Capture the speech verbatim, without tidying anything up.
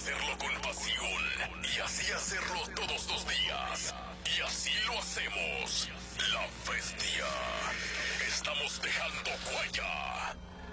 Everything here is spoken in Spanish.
hacerlo con pasión y así hacerlo todos los días. Y así lo hacemos. La Bestia. Estamos dejando huella.